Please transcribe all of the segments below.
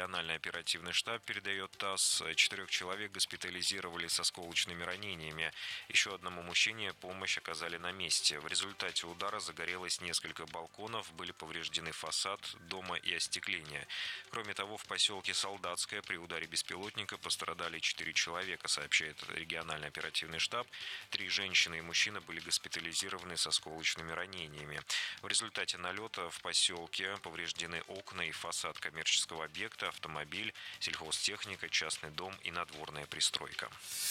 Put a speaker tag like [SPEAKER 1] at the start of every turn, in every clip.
[SPEAKER 1] Региональный оперативный штаб передает ТАСС. 4 человек госпитализировали с осколочными ранениями. Еще одному мужчине помощь оказали на месте. В результате удара загорелось несколько балконов, были повреждены фасад дома и остекление. Кроме того, в поселке Солдатское при ударе беспилотника пострадали 4 человека, сообщает региональный оперативный штаб. 3 женщины и мужчина были госпитализированы с осколочными ранениями. В результате налета в поселке повреждены окна и фасад коммерческого объекта, автомобиль, сельхозтехника, частный дом и надворная пристройка.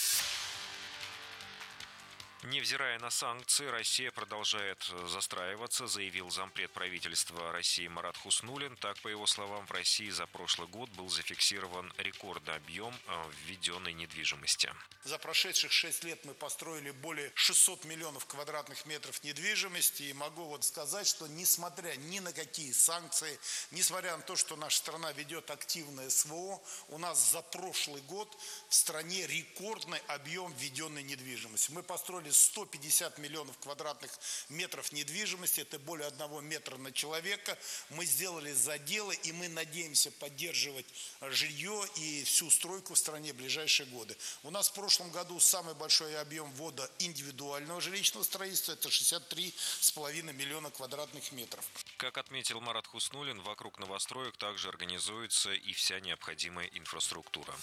[SPEAKER 1] Невзирая на санкции, Россия продолжает застраиваться, заявил зампред правительства России Марат Хуснуллин. Так, по его словам, в России за прошлый год был зафиксирован рекордный объем введенной недвижимости.
[SPEAKER 2] За прошедших 6 лет мы построили более 600 миллионов квадратных метров недвижимости. И могу сказать, что несмотря ни на какие санкции, несмотря на то, что наша страна ведет активное СВО, у нас за прошлый год в стране рекордный объем введенной недвижимости. Мы построили 150 миллионов квадратных метров недвижимости, это более 1 метра на человека. Мы сделали заделы, и мы надеемся поддерживать жилье и всю стройку в стране в ближайшие годы. У нас в прошлом году самый большой объем ввода индивидуального жилищного строительства, это 63,5 миллиона квадратных метров.
[SPEAKER 1] Как отметил Марат Хуснуллин, вокруг новостроек также организуется и вся необходимая инфраструктура.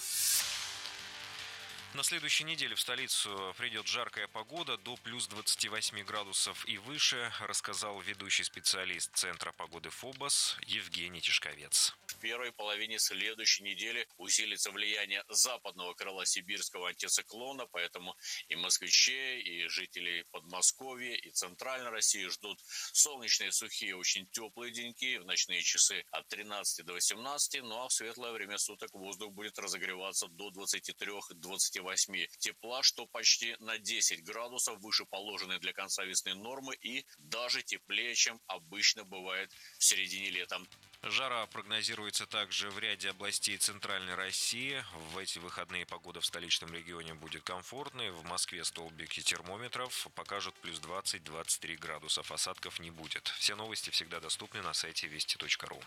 [SPEAKER 1] На следующей неделе в столицу придет жаркая погода до плюс 28 градусов и выше, рассказал ведущий специалист Центра погоды ФОБОС Евгений Тишковец.
[SPEAKER 3] В первой половине следующей недели усилится влияние западного крыла сибирского антициклона, поэтому и москвичи, и жители Подмосковья, и Центральной России ждут солнечные, сухие, очень теплые деньки, в ночные часы от 13 до 18, ну а в светлое время суток воздух будет разогреваться до 23-28 тепла, что почти на 10 градусов выше положенной для конца весны нормы и даже теплее, чем обычно бывает в середине лета.
[SPEAKER 1] Жара прогнозируется также в ряде областей Центральной России. В эти выходные погода в столичном регионе будет комфортной. В Москве столбики термометров покажут плюс 20-23 градусов. Осадков не будет. Все новости всегда доступны на сайте вести.ру.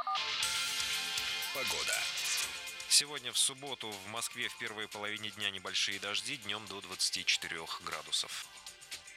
[SPEAKER 4] Погода.
[SPEAKER 1] Сегодня в субботу в Москве в первой половине дня небольшие дожди, днем до 24 градусов.